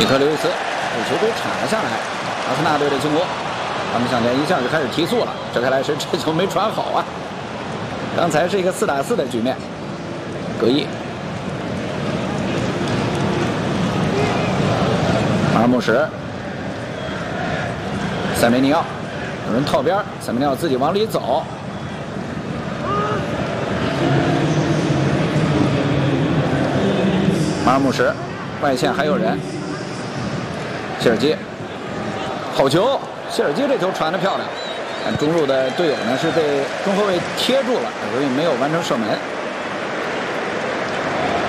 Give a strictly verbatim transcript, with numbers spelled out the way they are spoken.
米特刘易斯被球给铲了下来，阿森纳队的进攻，他们向前一下就开始提速了。这看来是这球没传好啊！刚才是一个四打四的局面，格伊、马尔穆什、塞梅尼奥，有人套边，塞梅尼奥自己往里走。 马尔穆什，外线还有人。谢尔基，好球！谢尔基这球传得漂亮，但中路的队友呢是被中后卫贴住了，所以没有完成射门。